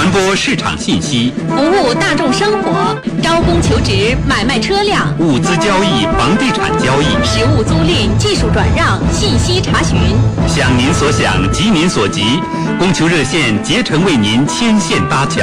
传播市场信息， 服务大众生活，招工求职，买卖车辆， 物资交易，房地产交易， 实物租赁，技术转让，信息查询。 想您所想，急您所急，供求热线竭诚为您牵线搭桥。